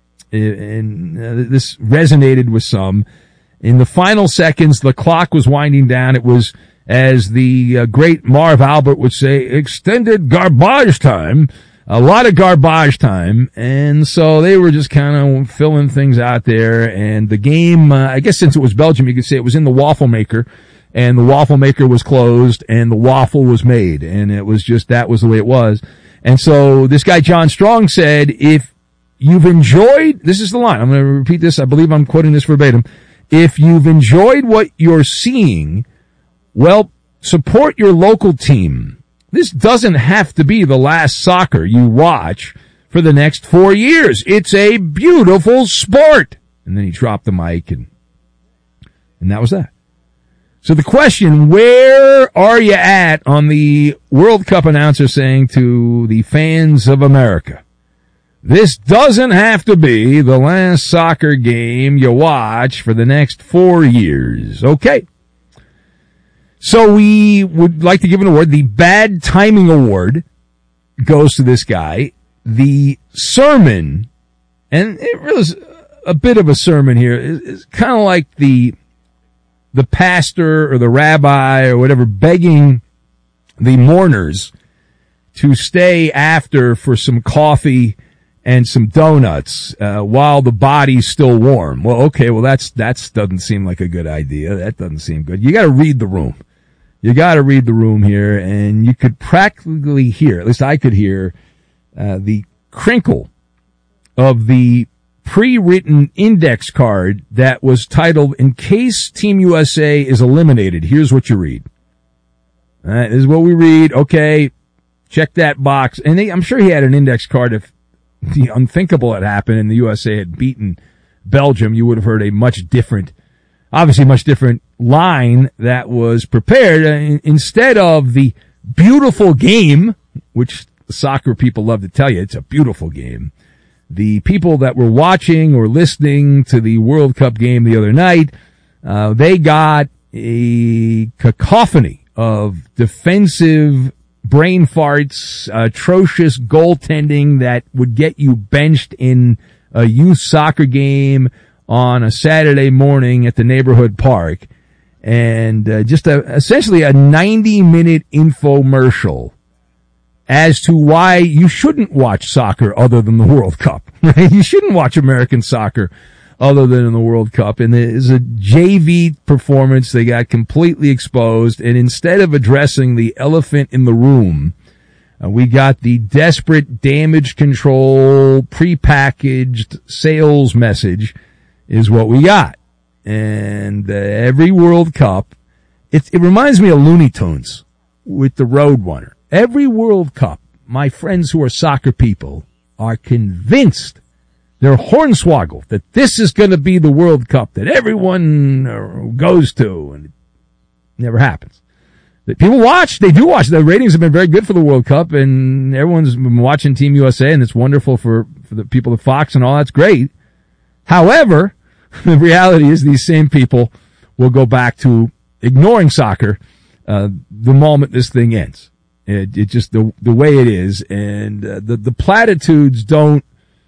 and this resonated with some. In the final seconds, the clock was winding down. It was, as the great Marv Albert would say, extended garbage time. A lot of garbage time. And so they were just kind of filling things out there. And the game, I guess since it was Belgium, you could say it was in the waffle maker. And the waffle maker was closed and the waffle was made. And it was just, that was the way it was. And so this guy, John Strong, said, if you've enjoyed, this is the line, I'm going to repeat this, I believe I'm quoting this verbatim. If you've enjoyed what you're seeing, well, support your local team. This doesn't have to be the last soccer you watch for the next 4 years. It's a beautiful sport. And then he dropped the mic and that was that. So the question, where are you at on the World Cup announcer saying to the fans of America, this doesn't have to be the last soccer game you watch for the next 4 years. Okay. So we would like to give an award. The Bad Timing Award goes to this guy. The sermon, and it really is a bit of a sermon here, is kind of like the pastor or the rabbi or whatever begging the mourners to stay after for some coffee and some donuts while the body's still warm. Well, okay, well that doesn't seem like a good idea. That doesn't seem good. You got to read the room. You got to read the room here, and you could practically hear, at least I could hear, the crinkle of the pre-written index card that was titled, in case Team USA is eliminated, here's what you read. All right, this is what we read. Okay, check that box. And I'm sure he had an index card if the unthinkable had happened and the USA had beaten Belgium. You would have heard a much different line that was prepared. Instead of the beautiful game, which the soccer people love to tell you, it's a beautiful game. The people that were watching or listening to the World Cup game the other night, they got a cacophony of defensive brain farts, atrocious goaltending that would get you benched in a youth soccer game on a Saturday morning at the neighborhood park, and just essentially a 90-minute infomercial as to why you shouldn't watch soccer other than the World Cup. Right? You shouldn't watch American soccer other than in the World Cup. And there's a JV performance. They got completely exposed. And instead of addressing the elephant in the room, we got the desperate damage control prepackaged sales message is what we got. And every World Cup, it reminds me of Looney Tunes with the Roadrunner. Every World Cup, my friends who are soccer people are convinced They're hornswoggled that this is going to be the World Cup that everyone goes to, and it never happens. That people watch, they do watch. The ratings have been very good for the World Cup, and everyone's been watching Team USA, and it's wonderful for the people at Fox and all. That's great. However, the reality is these same people will go back to ignoring soccer the moment this thing ends. It just the way it is, and the platitudes don't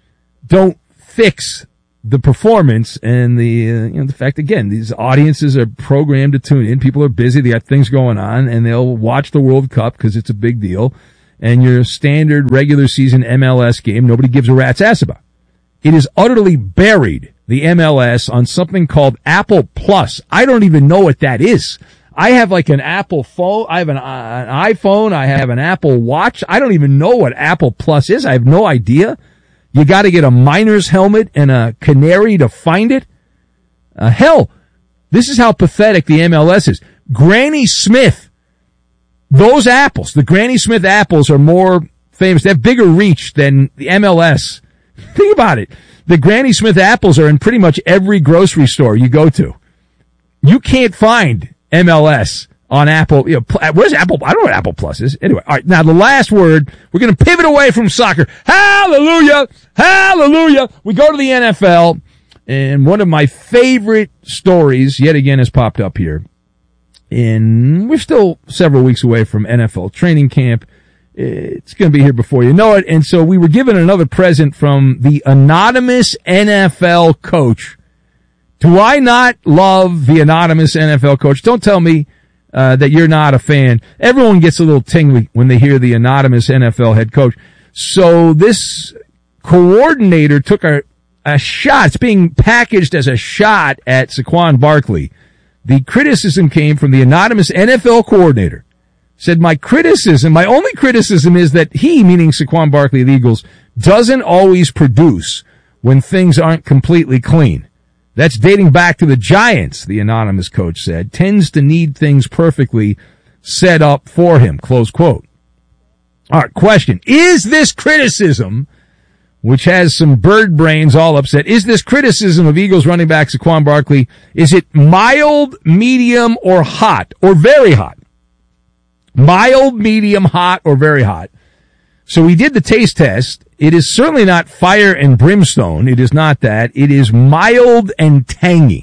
fix the performance and the fact, again, these audiences are programmed to tune in. People are busy. They got things going on, and they'll watch the World Cup because it's a big deal. And your standard regular season MLS game, nobody gives a rat's ass about. It is utterly buried, the MLS, on something called Apple Plus. I don't even know what that is. I have like an Apple phone. I have an iPhone. I have an Apple Watch. I don't even know what Apple Plus is. I have no idea. You got to get a miner's helmet and a canary to find it. Hell, this is how pathetic the MLS is. Granny Smith, those apples, the Granny Smith apples are more famous. They have bigger reach than the MLS. Think about it. The Granny Smith apples are in pretty much every grocery store you go to. You can't find MLS on Apple. Where's Apple? I don't know what Apple Plus is. Anyway, all right. Now the last word. We're going to pivot away from soccer. Hallelujah, hallelujah. We go to the NFL, and one of my favorite stories yet again has popped up here. And we're still several weeks away from NFL training camp. It's going to be here before you know it. And so we were given another present from the anonymous NFL coach. Do I not love the anonymous NFL coach? Don't tell me that you're not a fan. Everyone gets a little tingly when they hear the anonymous NFL head coach. So this coordinator took a shot. It's being packaged as a shot at Saquon Barkley. The criticism came from the anonymous NFL coordinator. Said, my only criticism is that he, meaning Saquon Barkley of the Eagles, doesn't always produce when things aren't completely clean. That's dating back to the Giants, the anonymous coach said, tends to need things perfectly set up for him, close quote. All right, question. Is this criticism, which has some bird brains all upset, is this criticism of Eagles running back Saquon Barkley, is it mild, medium, or hot, or very hot? Mild, medium, hot, or very hot. So we did the taste test. It is certainly not fire and brimstone. It is not that. It is mild and tangy.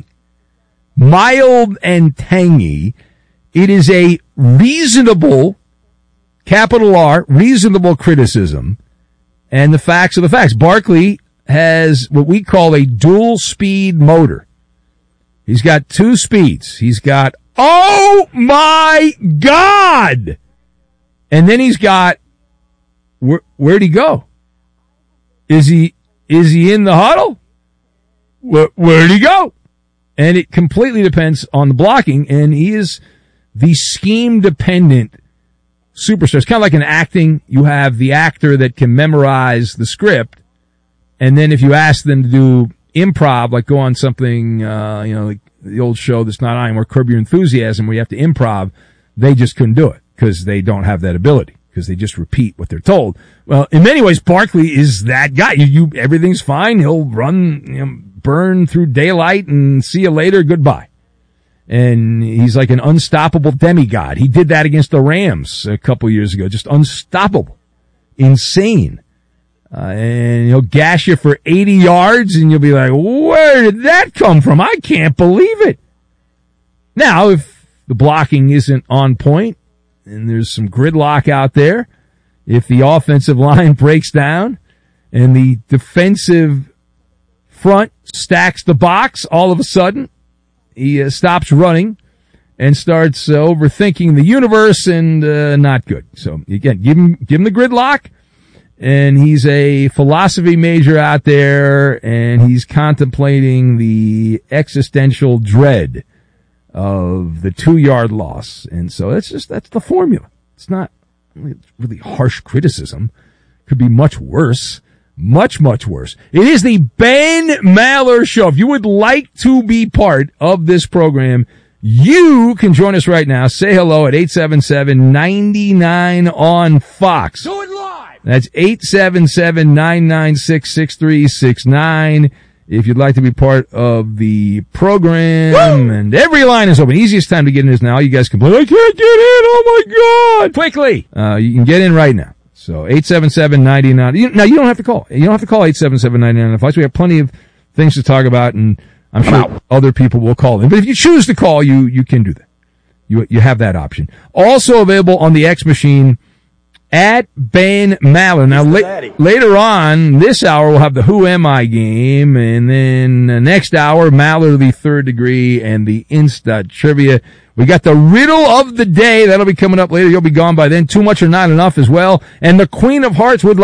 Mild and tangy. It is a reasonable, capital R, reasonable criticism. And the facts are the facts. Barkley has what we call a dual speed motor. He's got two speeds. He's got, oh my God! And then he's got, where'd he go? Is he in the huddle? Where'd he go? And it completely depends on the blocking, and he is the scheme-dependent superstar. It's kind of like in acting. You have the actor that can memorize the script, and then if you ask them to do improv, like go on something, like the old show that's not on anymore, Curb Your Enthusiasm, where you have to improv, they just couldn't do it because they don't have that ability, because they just repeat what they're told. Well, in many ways, Barkley is that guy. Everything's fine. He'll run, burn through daylight and see you later. Goodbye. And he's like an unstoppable demigod. He did that against the Rams a couple years ago. Just unstoppable. Insane. And he'll gash you for 80 yards and you'll be like, where did that come from? I can't believe it. Now, if the blocking isn't on point and there's some gridlock out there, if the offensive line breaks down and the defensive front stacks the box, all of a sudden he stops running and starts overthinking the universe, and not good. So again, give him the gridlock, and he's a philosophy major out there, and he's contemplating the existential dread of the 2-yard loss. And so that's the formula. It's not really harsh criticism. Could be much worse. Much, much worse. It is the Ben Maller Show. If you would like to be part of this program, you can join us right now. Say hello at 877-99 on Fox. Do it live! That's 877-996-6369. If you'd like to be part of the program. And every line is open. Easiest time to get in is now. You guys complain, I can't get in. Oh, my God. Quickly. You can get in right now. So 877-99. Now, you don't have to call. You don't have to call 877-99. We have plenty of things to talk about, and I'm sure other people will call in. But if you choose to call, you can do that. You have that option. Also available on the X machine at Ben Maller. Now, later on this hour, we'll have the Who Am I game, and then next hour, Maller, the Third Degree, and the Insta Trivia. We got the Riddle of the Day. That'll be coming up later. You'll be gone by then. Too Much or Not Enough as well. And the Queen of Hearts would